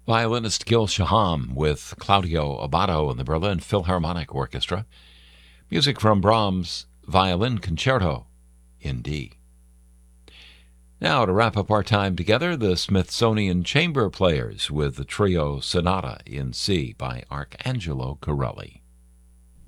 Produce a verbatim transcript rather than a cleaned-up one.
Violinist Gil Shaham with Claudio Abbado and the Berlin Philharmonic Orchestra. Music from Brahms' Violin Concerto in D. Now, to wrap up our time together, the Smithsonian Chamber Players with the Trio Sonata in C by Arcangelo Corelli.